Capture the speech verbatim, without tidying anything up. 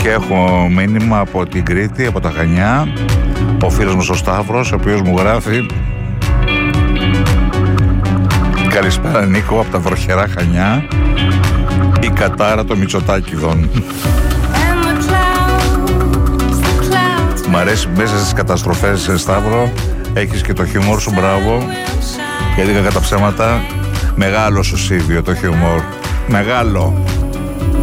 Και έχω μήνυμα από την Κρήτη, από τα Χανιά, ο φίλος μου ο Σταύρος, ο οποίος μου γράφει: καλησπέρα Νίκο, από τα βροχερά Χανιά, η κατάρα των Μητσοτάκηδων. Μ' αρέσει μέσα στις καταστροφές, Σταύρο, έχεις και το χιούμορ σου, μπράβο. Γιατί κατά ψέματα, μεγάλο σου σίδιο το χιούμορ, μεγάλο.